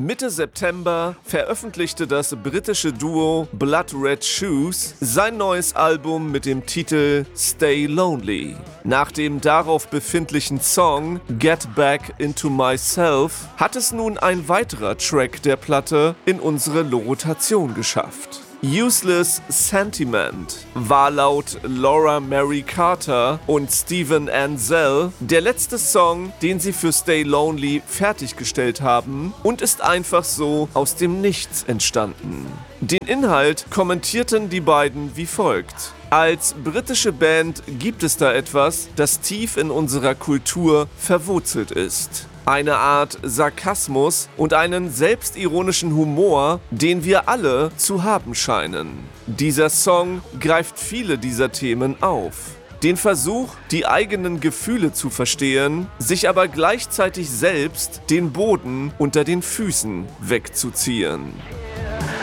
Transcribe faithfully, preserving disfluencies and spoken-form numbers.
Mitte September veröffentlichte das britische Duo Blood Red Shoes sein neues Album mit dem Titel Stay Lonely. Nach dem darauf befindlichen Song Get Back Into Myself hat es nun ein weiterer Track der Platte in unsere Rotation geschafft. Useless Sentiment war laut Laura Mary Carter und Steven Ansell der letzte Song, den sie für Stay Lonely fertiggestellt haben, und ist einfach so aus dem Nichts entstanden. Den Inhalt kommentierten die beiden wie folgt: Als britische Band gibt es da etwas, das tief in unserer Kultur verwurzelt ist. Eine Art Sarkasmus und einen selbstironischen Humor, den wir alle zu haben scheinen. Dieser Song greift viele dieser Themen auf. Den Versuch, die eigenen Gefühle zu verstehen, sich aber gleichzeitig selbst den Boden unter den Füßen wegzuziehen.